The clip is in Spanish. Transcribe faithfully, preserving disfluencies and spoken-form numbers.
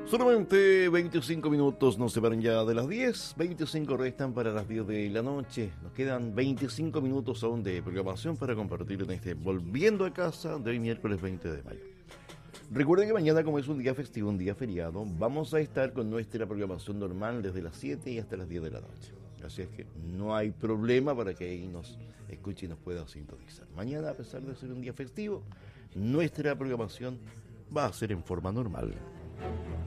Solamente veinticinco minutos nos separan ya de las diez, veinticinco restan para las diez de la noche. Nos quedan veinticinco minutos aún de programación para compartir en este Volviendo a Casa de hoy miércoles veinte de mayo. Recuerden que mañana, como es un día festivo, un día feriado, vamos a estar con nuestra programación normal desde las siete y hasta las diez de la noche. Así es que no hay problema para que ahí nos escuche y nos pueda sintonizar. Mañana, a pesar de ser un día festivo, nuestra programación va a ser en forma normal.